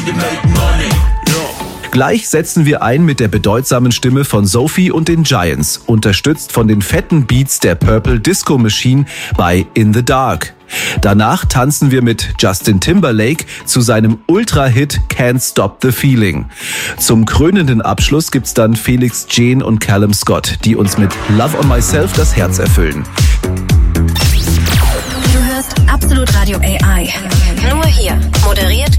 Gleich setzen wir ein mit der bedeutsamen Stimme von Sophie und den Giants, unterstützt von den fetten Beats der Purple Disco Machine bei In the Dark. Danach tanzen wir mit Justin Timberlake zu seinem Ultra-Hit Can't Stop the Feeling. Zum krönenden Abschluss gibt's dann Felix Jaehn und Callum Scott, die uns mit Love on Myself das Herz erfüllen. Du hörst Absolut Radio AI. Nur hier. Moderiert